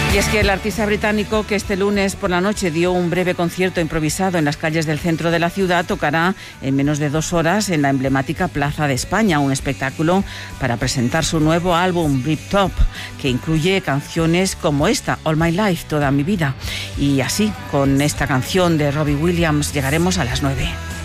Y es que el artista británico, que este lunes por la noche dio un breve concierto improvisado en las calles del centro de la ciudad, tocará en menos de 2 horas en la emblemática Plaza de España, un espectáculo para presentar su nuevo álbum Britpop, que incluye canciones como esta, All My Life, Toda mi vida. Y así, con esta canción de Robbie Williams, llegaremos a las 9.